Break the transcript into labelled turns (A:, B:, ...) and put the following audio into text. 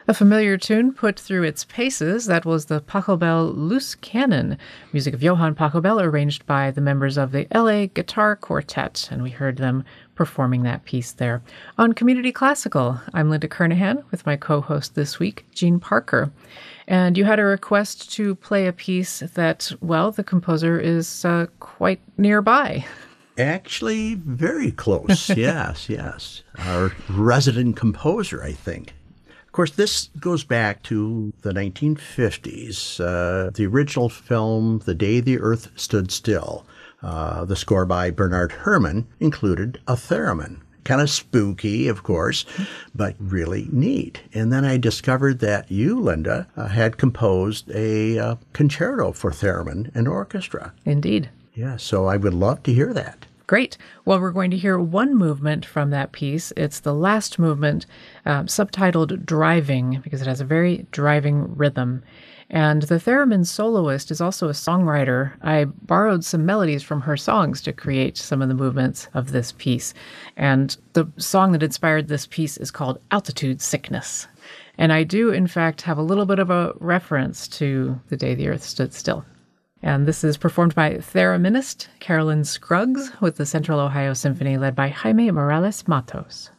A: A familiar tune put through its paces, that was the Pachelbel Loose Cannon, music of Johann Pachelbel, arranged by the members of the LA Guitar Quartet, and we heard them performing that piece there. On Community Classical, I'm Linda Kernahan with my co-host this week, Jean Parker. And you had a request to play a piece that, well, the composer is quite nearby.
B: Actually, very close, yes. Our resident composer, I think. Of course, this goes back to the 1950s. The original film, The Day the Earth Stood Still, the score by Bernard Herrmann, included a theremin. Kind of spooky, of course, but really neat. And then I discovered that you, Linda, had composed a concerto for theremin and orchestra.
A: Indeed.
B: Yeah, so I would love to hear that.
A: Great. Well, we're going to hear one movement from that piece. It's the last movement, subtitled Driving, because it has a very driving rhythm. And the theremin soloist is also a songwriter. I borrowed some melodies from her songs to create some of the movements of this piece. And the song that inspired this piece is called Altitude Sickness. And I do, in fact, have a little bit of a reference to The Day the Earth Stood Still. And this is performed by thereminist Carolyn Scruggs with the Central Ohio Symphony led by Jaime Morales Matos.